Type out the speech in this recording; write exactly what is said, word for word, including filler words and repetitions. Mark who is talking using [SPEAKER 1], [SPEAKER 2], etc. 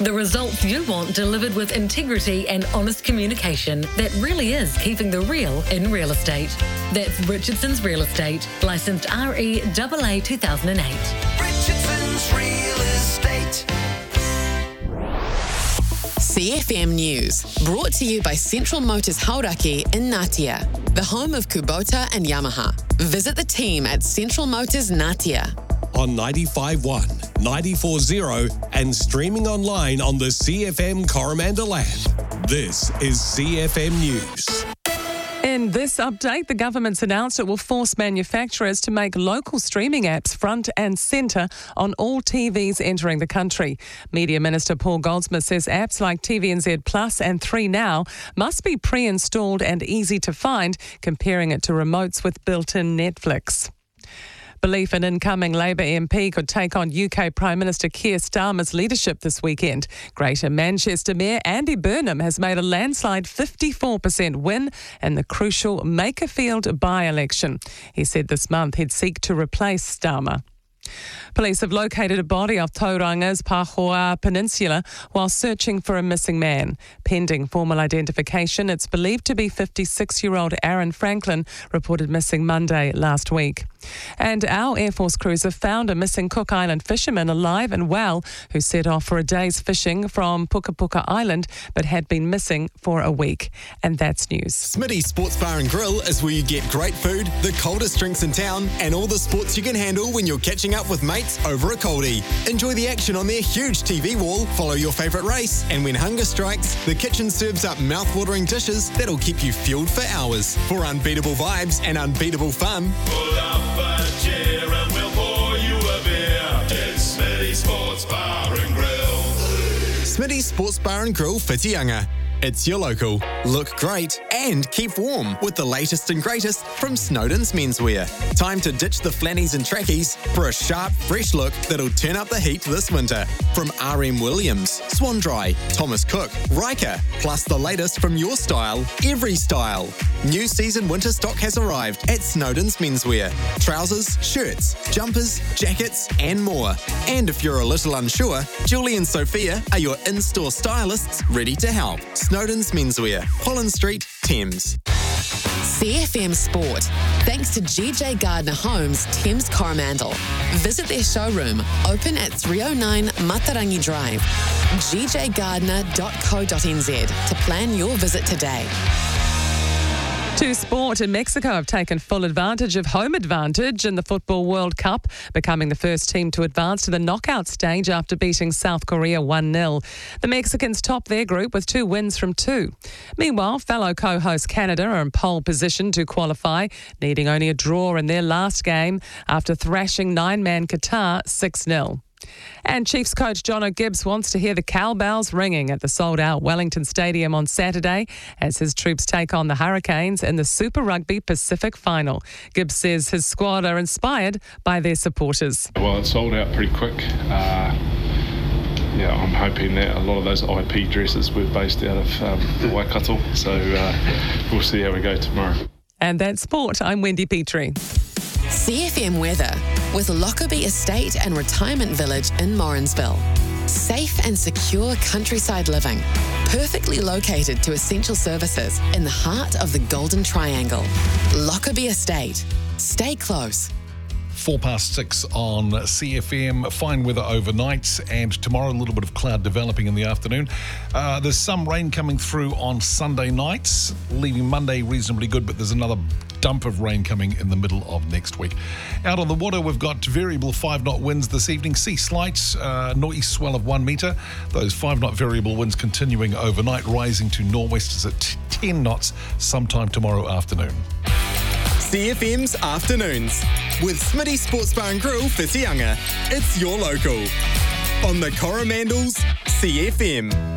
[SPEAKER 1] The results you want delivered with integrity and honest communication that really is keeping the real in real estate. That's Richardson's Real Estate, licensed R E A A two thousand eight.
[SPEAKER 2] Richardson's Real Estate.
[SPEAKER 3] C F M News, brought to you by Central Motors Hauraki in Ngatea, the home of Kubota and Yamaha. Visit the team at Central Motors Ngatea.
[SPEAKER 4] On ninety-five point one, ninety-four point zero and streaming online on the C F M Coromandel app. This is C F M News.
[SPEAKER 5] In this update, the government's announced it will force manufacturers to make local streaming apps front and centre on all T Vs entering the country. Media Minister Paul Goldsmith says apps like T V N Z Plus and three Now must be pre-installed and easy to find, comparing it to remotes with built-in Netflix. Belief an incoming Labour M P could take on U K Prime Minister Keir Starmer's leadership this weekend. Greater Manchester Mayor Andy Burnham has made a landslide fifty-four percent win in the crucial Makerfield by-election. He said this month he'd seek to replace Starmer. Police have located a body off Tauranga's Pahoa Peninsula while searching for a missing man. Pending formal identification, it's believed to be fifty-six-year-old Aaron Franklin, reported missing Monday last week. And our Air Force crews have found a missing Cook Island fisherman alive and well who set off for a day's fishing from Puka Puka Island but had been missing for a week. And that's news.
[SPEAKER 6] Smitty Sports Bar and Grill is where you get great food, the coldest drinks in town, and all the sports you can handle when you're catching up with mates over a coldie. Enjoy the action on their huge T V wall, follow your favourite race, and when hunger strikes, the kitchen serves up mouth-watering dishes that'll keep you fueled for hours. For unbeatable vibes and unbeatable fun,
[SPEAKER 7] pull up a chair and we'll pour you a beer. It's Smitty Sports Bar and Grill.
[SPEAKER 6] Smitty Sports Bar and Grill, Whitianga. It's your local. Look great and keep warm with the latest and greatest from Snowden's Menswear. Time to ditch the flannies and trackies for a sharp, fresh look that'll turn up the heat this winter. From R M Williams, Swan Dry, Thomas Cook, Riker, plus the latest from your style, every style. New season winter stock has arrived at Snowden's Menswear. Trousers, shirts, jumpers, jackets and more. And if you're a little unsure, Julie and Sophia are your in-store stylists ready to help. Snowden's Menswear, Holland Street, Thames.
[SPEAKER 3] C F M Sport, thanks to G J Gardner Homes, Thames Coromandel. Visit their showroom, open at three oh nine Matarangi Drive. g j gardner dot co dot n z to plan your visit today.
[SPEAKER 5] To sport, in Mexico have taken full advantage of home advantage in the Football World Cup, becoming the first team to advance to the knockout stage after beating South Korea one nil. The Mexicans top their group with two wins from two. Meanwhile, fellow co-host Canada are in pole position to qualify, needing only a draw in their last game after thrashing nine-man Qatar six nil. And Chiefs coach Jono Gibbs wants to hear the cowbells ringing at the sold-out Wellington Stadium on Saturday as his troops take on the Hurricanes in the Super Rugby Pacific Final. Gibbs says his squad are inspired by their supporters.
[SPEAKER 8] Well, it sold out pretty quick. Uh, yeah, I'm hoping that a lot of those I P dresses were based out of um, Waikato, so uh, we'll see how we go tomorrow.
[SPEAKER 5] And that's sport. I'm Wendy Petrie.
[SPEAKER 3] C F M weather with Lockerbie Estate and Retirement Village in Morrinsville. Safe and secure countryside living, perfectly located to essential services in the heart of the Golden Triangle. Lockerbie Estate. Stay close.
[SPEAKER 9] Four past six on C F M. Fine weather overnight, and tomorrow a little bit of cloud developing in the afternoon. Uh, there's some rain coming through on Sunday nights, leaving Monday reasonably good, but there's another dump of rain coming in the middle of next week. Out on the water, we've got variable five-knot winds this evening. Sea slight, uh, northeast swell of one metre. Those five-knot variable winds continuing overnight, rising to nor'westers at ten knots sometime tomorrow afternoon.
[SPEAKER 6] C F M's Afternoons with Smitty Sports Bar and Grill, Whitianga. It's your local. On the Coromandel's C F M.